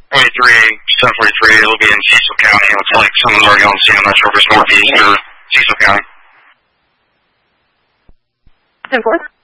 743, it'll be in Cecil County. It looks like someone's already on scene. I'm not sure if it's Northeast or Cecil County. 10-4.